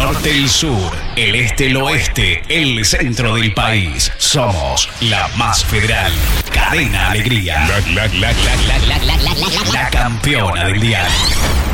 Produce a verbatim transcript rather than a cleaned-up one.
norte, el sur, el este, el oeste, el centro del país. Somos la más federal. Cadena Alegría. La, la, la, la, la, la, la, la, la, la campeona del dial.